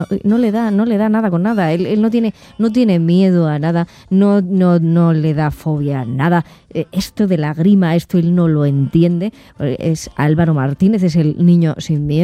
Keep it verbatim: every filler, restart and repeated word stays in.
no le da, no le da nada con nada. Él, él no tiene, no tiene miedo a nada, no, no, no le da fobia a nada. Eh, esto de la grima, esto él no lo entiende. Es Álvaro Martínez, es el niño sin miedo.